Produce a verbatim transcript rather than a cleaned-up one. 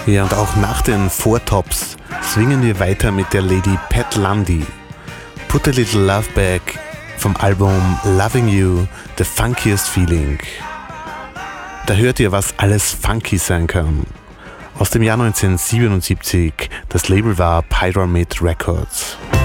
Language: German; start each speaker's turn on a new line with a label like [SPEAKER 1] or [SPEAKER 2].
[SPEAKER 1] Ja, und auch nach den Four Tops swingen wir weiter mit der Lady Pat Lundy. Put a Little Love Back vom Album Loving You, The Funkiest Feeling. Da hört ihr, was alles funky sein kann. Aus dem Jahr neunzehnhundertsiebenundsiebzig, das Label war Pyramid Records.